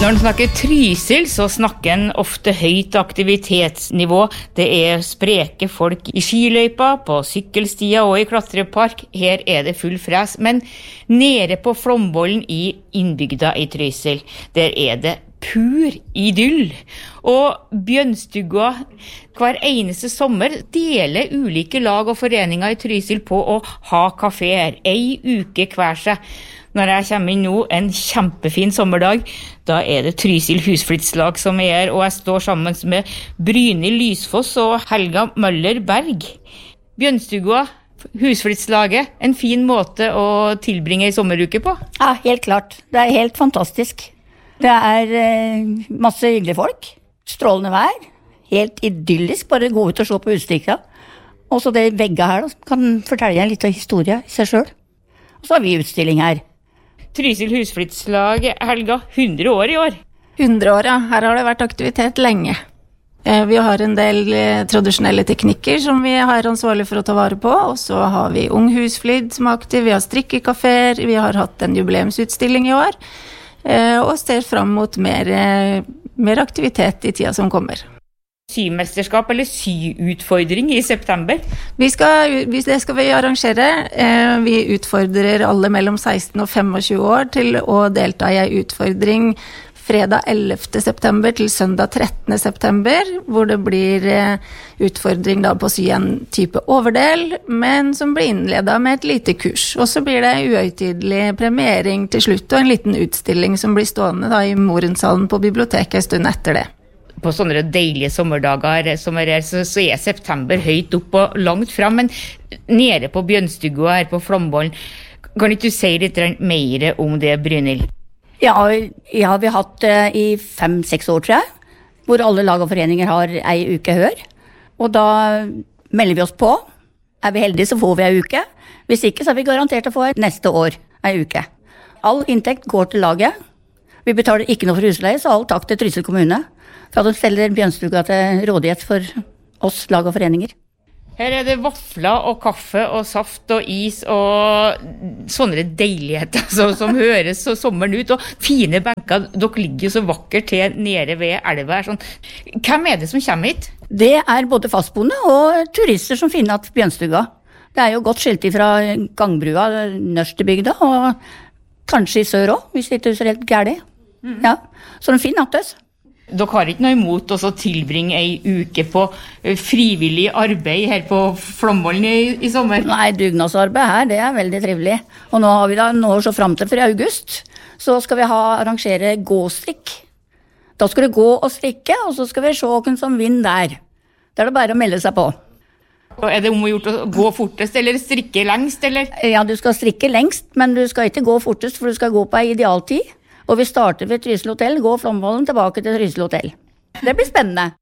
Når man snakker Trysil, så snakker en ofte høyt aktivitetsnivå. Det spreke folk i skiløypa, på sykkelstia og i klatrepark. Her det full fres. Men nede på Flomvollen i innbygda i Trysil, der det pur idyll. Og Bjønnstua hver eneste sommer deler ulike lag og foreninger i Trysil på å ha kaféer. En uke hver seg. Når jeg kommer inn nå, en kjempefin sommerdag, da det Trysil husflyttslag som her, og jeg står sammen med Brynhild Lysfoss og Helga Møller Berg. Bjønnstua, husflyttslaget, en fin måte å tilbringe en sommeruke på? Ja, helt klart. Det helt fantastisk. Det masse hyggelige folk, strålende vær, helt idyllisk, bare gå ut og se på utstikka. Og så det vegget her, da, som kan fortelle en liten historie i seg selv. Og så har vi utstilling her. Trysil husflyttslag, Helga, 100 år i år. 100 år, ja. Her har det vært aktivitet lenge. Vi har en del tradisjonelle teknikker som vi har ansvarlig for å ta vare på, og så har vi Ung Husflid som aktiv, vi har strikkekaféer, vi har hatt en jubileumsutstilling i år, og ser fram mot mer aktivitet i tida som kommer. Symesterskap eller syutfordring i september? Det skal vi arrangere. Vi utfordrer alle mellom 16 og 25 år til å delta i en utfordring fredag 11. september til søndag 13. september, hvor det blir utfordring da på å sy en type overdel, men som blir innledet med et lite kurs. Og så blir det uhøytidelig premiering til slutt, og en liten utstilling som blir stående da i Morenshallen på biblioteket en stund etter det. På sånne deilige sommerdager som her, så september høyt opp og langt frem, men nede på Bjønnstua her på Flomvollen, kan ikke du si litt mer om det, Brynhild? Ja, vi har hatt det i 5-6 år, tror jeg, hvor alle lag og foreninger har en uke hør, og da melder vi oss på. Vi heldige, så får vi en uke. Hvis ikke, så har vi garantert å få neste år en uke. All inntekt går til laget. Vi betaler ikke noe for husleie, så all takk til Trysil kommune, for at de steller Bjønnstua til rådighet for oss lag og foreninger. Her det vafler og kaffe og saft og is og sånne deiligheter som høres så sommeren ut, og fine benker. Dere ligger jo så vakkert til nede ved elva. Sånn. Hvem det som kommer hit? Det både fastboende og turister som finner at Bjønnstua. Det jo godt skilt fra gangbrua, Nørstebygda, og kanskje i sør også, hvis det ikke er helt gærlig. Ja, så de finner at oss. Dere har ikke noe imot å tilbringe en uke på frivillig arbeid her på Flomvollen i sommer? Nei, dugnadsarbeid her, det veldig trivelig. Og nå har vi da noe så frem til for august, så skal vi arrangere gåstrikk. Da skal du gå og strikke, og så skal vi se hvem som vinner der. Da det bare å melde seg på. Og det om å gjort å gå fortest, eller strikke lengst, eller? Ja, du skal strikke lengst, men du skal ikke gå fortest, for du skal gå på en idealtid. Og vi starter ved Trysil hotell, går Flomvollen tilbake til Trysil hotell. Det blir spennende.